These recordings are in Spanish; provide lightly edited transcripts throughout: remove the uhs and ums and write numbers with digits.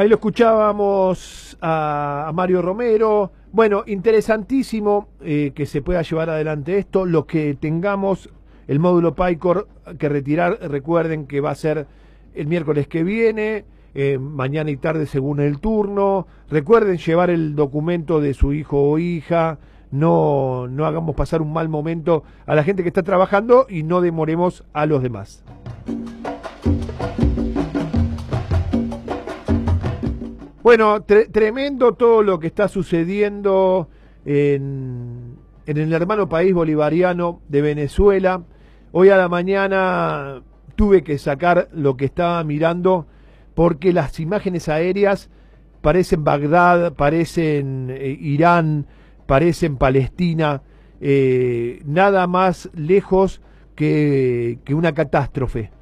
Ahí lo escuchábamos a Mario Romero. Bueno, interesantísimo que se pueda llevar adelante esto. Los que tengamos el módulo PyCore que retirar, recuerden que va a ser el miércoles que viene, mañana y tarde según el turno. Recuerden llevar el documento de su hijo o hija. No hagamos pasar un mal momento a la gente que está trabajando y no demoremos a los demás. Bueno, tremendo todo lo que está sucediendo en el hermano país bolivariano de Venezuela. Hoy a la mañana tuve que sacar lo que estaba mirando porque las imágenes aéreas parecen Bagdad, parecen Irán, parecen Palestina, nada más lejos que una catástrofe.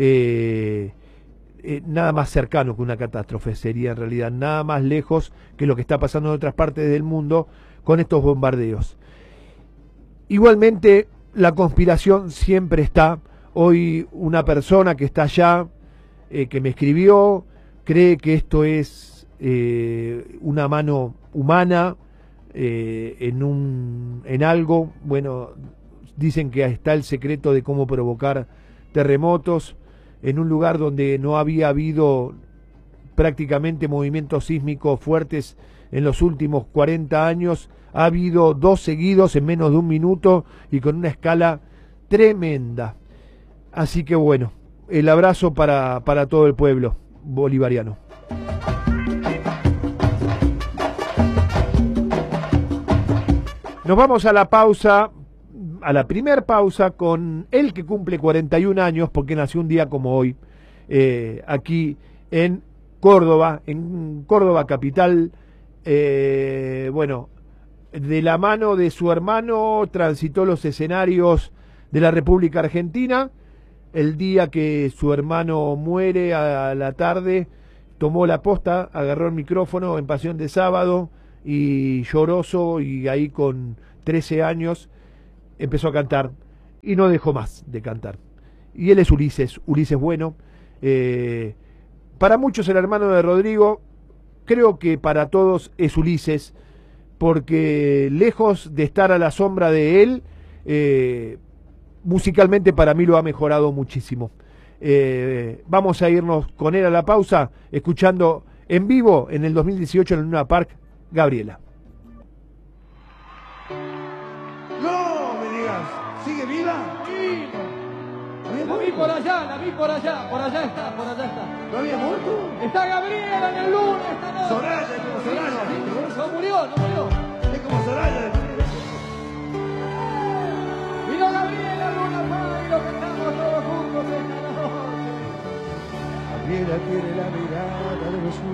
Nada más cercano que una catástrofe sería en realidad, nada más lejos que lo que está pasando en otras partes del mundo con estos bombardeos. Igualmente la conspiración siempre está. Hoy una persona que está allá, que me escribió, cree que esto es una mano humana en algo. Bueno, dicen que está el secreto de cómo provocar terremotos en un lugar donde no había habido prácticamente movimientos sísmicos fuertes en los últimos 40 años. Ha habido 2 seguidos en menos de un minuto y con una escala tremenda. Así que bueno, el abrazo para todo el pueblo bolivariano. Nos vamos a la pausa, a la primer pausa con el que cumple 41 años porque nació un día como hoy, aquí en Córdoba capital. Bueno, de la mano de su hermano transitó los escenarios de la República Argentina. El día que su hermano muere a la tarde, tomó la posta, agarró el micrófono en Pasión de Sábado y lloroso, y ahí con 13 años empezó a cantar y no dejó más de cantar. Y él es Ulises Bueno. Para muchos el hermano de Rodrigo, creo que para todos es Ulises, porque lejos de estar a la sombra de él, musicalmente para mí lo ha mejorado muchísimo. Vamos a irnos con él a la pausa, escuchando en vivo en el 2018 en el Luna Park, Gabriela. No me digas, ¿sigue viva? Sí. La vi por allá está. ¿No había muerto? Está Gabriela en el lunes, esta noche. Soraya, es como Soraya. No murió. Es como Soraya. Vino Gabriela, Luna Park, y lo cantamos todos juntos esta noche. Gabriela tiene la mirada de los